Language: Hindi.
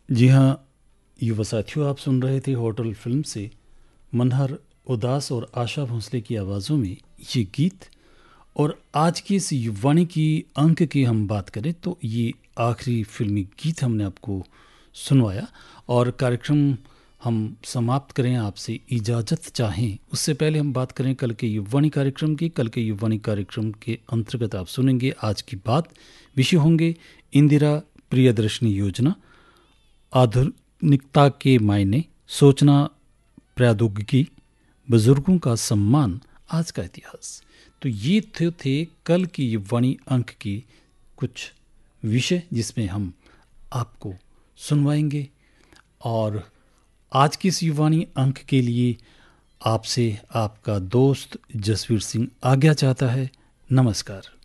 जी हाँ, युवा साथियों, आप सुन रहे थे होटल फिल्म से मनहर उदास और आशा भोंसले की आवाज़ों में ये गीत। और आज की इस युवाणी की अंक की हम बात करें तो ये आखिरी फिल्मी गीत हमने आपको सुनवाया। और कार्यक्रम हम समाप्त करें, आपसे इजाज़त चाहें उससे पहले हम बात करें कल के युवाणी कार्यक्रम की। कल के युवाणी कार्यक्रम के अंतर्गत आप सुनेंगे आज की बात। विषय होंगे इंदिरा प्रियदर्शनी योजना, आधुनिकता के मायने, सोचना, प्रौद्योगिकी, बुजुर्गों का सम्मान, आज का इतिहास। तो ये थे कल की ये वाणी अंक की कुछ विषय जिसमें हम आपको सुनवाएंगे। और आज की इस युवाणी अंक के लिए आपसे आपका दोस्त जसवीर सिंह आज्ञा चाहता है। नमस्कार।